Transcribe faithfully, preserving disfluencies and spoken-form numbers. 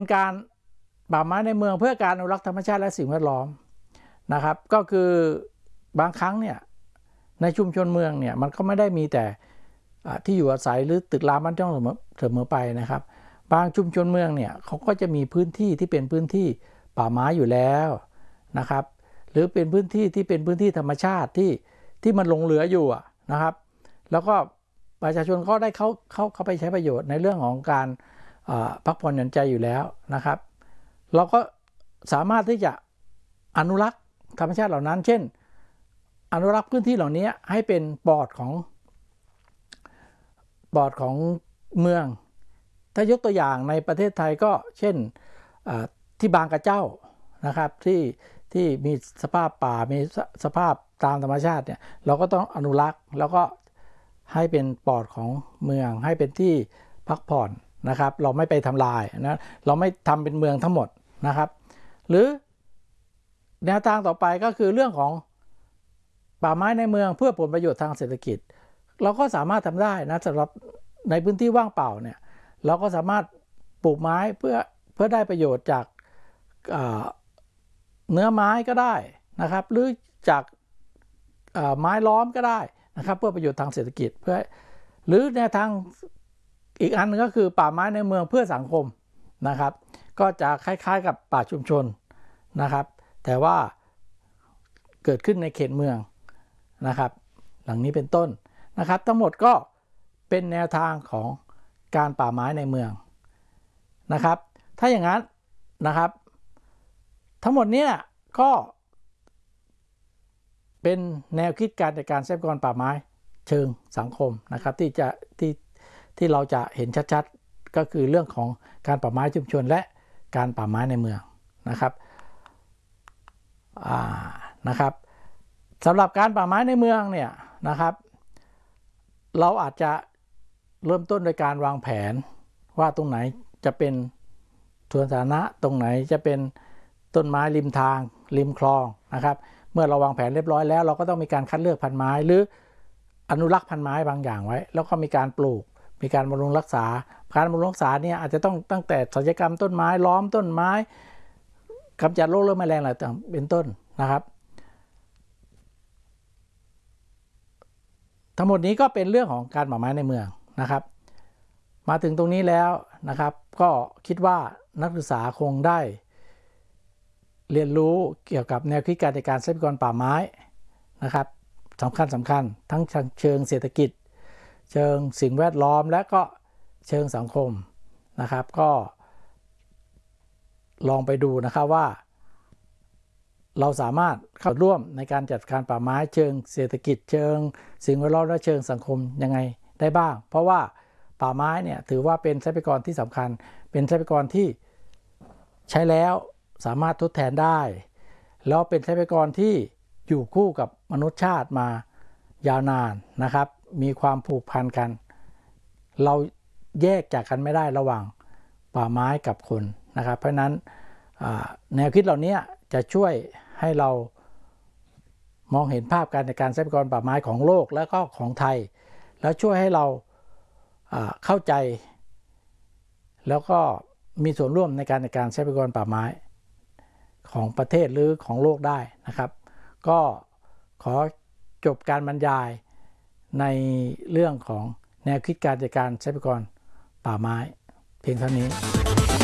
การป่าไม้ในเมืองเพื่อการอนุรักษ์ธรรมชาติและสิ่งแวดล้อมนะครับก็คือบางครั้งเนี่ยในชุมชนเมืองเนี่ยมันก็ไม่ได้มีแต่ที่อยู่อาศัยหรือตึกรามบ้านช่องเสมอไปนะครับบางชุมชนเมืองเนี่ยเขาก็จะมีพื้นที่ที่เป็นพื้นที่ป่าไม้อยู่แล้วนะครับหรือเป็นพื้นที่ที่เป็นพื้นที่ธรรมชาติที่ที่มันหลงเหลืออยู่นะครับแล้วก็ประชาชนก็ได้เข้าเข้าเข้าไปใช้ประโยชน์ในเรื่องของการพักผ่อนหย่อนใจอยู่แล้วนะครับเราก็สามารถที่จะอนุรักษ์ธรรมชาติเหล่านั้นเช่นอนุรักษ์พื้นที่เหล่านี้ให้เป็นปอดของปอดของเมืองถ้ายกตัวอย่างในประเทศไทยก็เช่นที่บางกระเจ้านะครับที่ที่มีสภาพป่ามีสภาพตามธรรมชาติเนี่ยเราก็ต้องอนุรักษ์แล้วก็ให้เป็นปอดของเมืองให้เป็นที่พักผ่อนนะครับเราไม่ไปทำลายนะเราไม่ทำเป็นเมืองทั้งหมดนะครับหรือแนวทางต่อไปก็คือเรื่องของป่าไม้ในเมืองเพื่อผลประโยชน์ทางเศรษฐกิจเราก็สามารถทำได้นะสำหรับในพื้นที่ว่างเปล่าเนี่ยเราก็สามารถปลูกไม้เพื่อเพื่อได้ประโยชน์จากเนื้อไม้ก็ได้นะครับหรือจากไม้ล้อมก็ได้นะครับเพื่อประโยชน์ทางเศรษฐกิจเพื่อหรือแนวทางอีกอันนึงก็คือป่าไม้ในเมืองเพื่อสังคมนะครับก็จะคล้ายๆกับป่าชุมชนนะครับแต่ว่าเกิดขึ้นในเขตเมืองนะครับหลังนี้เป็นต้นนะครับทั้งหมดก็เป็นแนวทางของการป่าไม้ในเมืองนะครับถ้าอย่างนั้นนะครับทั้งหมดนี้ก็เป็นแนวคิดการจัดการทรัพยากรป่าไม้เชิงสังคมนะครับที่จะที่ที่เราจะเห็นชัดๆก็คือเรื่องของการป่าไม้ชุมชนและการป่าไม้ในเมืองนะครับนะครับสำหรับการป่าไม้ในเมืองเนี่ยนะครับเราอาจจะเริ่มต้นโดยการวางแผนว่าตรงไหนจะเป็นสวนสาธารณะตรงไหนจะเป็นต้นไม้ริมทางริมคลองนะครับเมื่อเราวางแผนเรียบร้อยแล้วเราก็ต้องมีการคัดเลือกพันธุ์ไม้หรืออนุรักษ์พันธุ์ไม้บางอย่างไว้แล้วก็มีการปลูกมีการบำรุงรักษาการบำรุงรักษาเนี่ยอาจจะต้องตั้งแต่ศัลยกรรมต้นไม้ล้อมต้นไม้กำจัดโรคและแมลงอะไรต่างเป็นต้นนะครับทั้งหมดนี้ก็เป็นเรื่องของการป่าไม้ในเมืองนะครับมาถึงตรงนี้แล้วนะครับก็คิดว่านักศึกษาคงได้เรียนรู้เกี่ยวกับแนวคิดการจัดการทรัพยากรป่าไม้นะครับสำคัญสำคัญทั้งเชิงเศรษฐกิจเชิงสิ่งแวดล้อมและก็เชิงสังคมนะครับก็ลองไปดูนะครับว่าเราสามารถเข้าร่วมในการจัดการป่าไม้เชิงเศรษฐกิจเชิงสิ่งแวดล้อมและเชิงสังคมยังไงได้บ้างเพราะว่าป่าไม้เนี่ยถือว่าเป็นทรัพยากรที่สำคัญเป็นทรัพยากรที่ใช้แล้วสามารถทดแทนได้แล้วเป็นทรัพยากรที่อยู่คู่กับมนุษยชาติมายาวนานนะครับมีความผูกพันกันเราแยกจากกันไม่ได้ระหว่างป่าไม้กับคนนะครับเพราะนั้นแนวคิดเหล่านี้จะช่วยให้เรามองเห็นภาพการจัดการทรัพยากรป่าไม้ของโลกและก็ของไทยแล้วช่วยให้เราเข้าใจแล้วก็มีส่วนร่วมในการจัดการทรัพยากรป่าไม้ของประเทศหรือของโลกได้นะครับก็ขอจบการบรรยายในเรื่องของแนวคิดการจัดการทรัพยากรป่าไม้เพียงเท่านี้